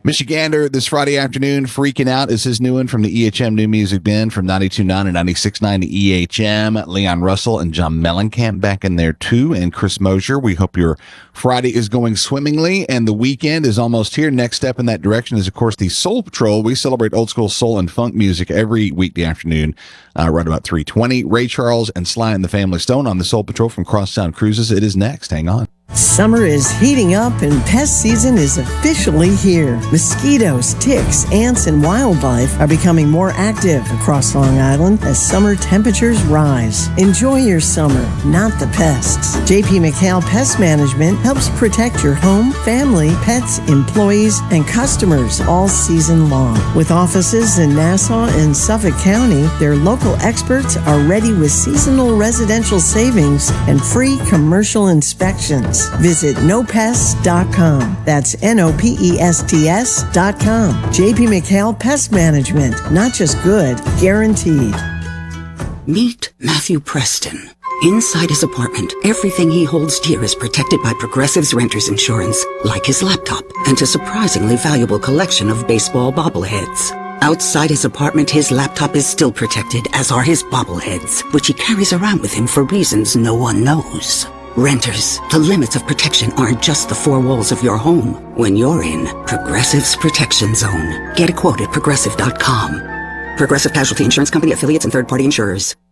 Michigander this Friday afternoon, Freaking Out is his new one from the EHM New Music Bin from 92.9 and 96.9 to EHM. Leon Russell and John Mellencamp back in there too, and Chris Mosier. We hope your Friday is going swimmingly and the weekend is almost here. Next step in that direction is, of course, the Soul Patrol. We celebrate old school soul and funk music every weekday afternoon, right about 3:20. Ray Charles and Sly and the Family Stone on the Soul Patrol from Crosstown Cruises. It is next. Hang on. Summer is heating up and pest season is officially here. Mosquitoes, ticks, ants, and wildlife are becoming more active across Long Island as summer temperatures rise. Enjoy your summer, not the pests. JP McHale Pest Management helps protect your home, family, pets, employees, and customers all season long. With offices in Nassau and Suffolk County, their local experts are ready with seasonal residential savings and free commercial inspections. Visit nopests.com. That's NOPESTS.com. JP McHale Pest Management. Not just good, guaranteed. Meet Matthew Preston. Inside his apartment, everything he holds dear is protected by Progressive's renter's insurance, like his laptop and a surprisingly valuable collection of baseball bobbleheads. Outside his apartment, his laptop is still protected, as are his bobbleheads, which he carries around with him for reasons no one knows. Renters, the limits of protection aren't just the four walls of your home. When you're in Progressive's Protection Zone, get a quote at Progressive.com. Progressive Casualty Insurance Company, affiliates, and third-party insurers.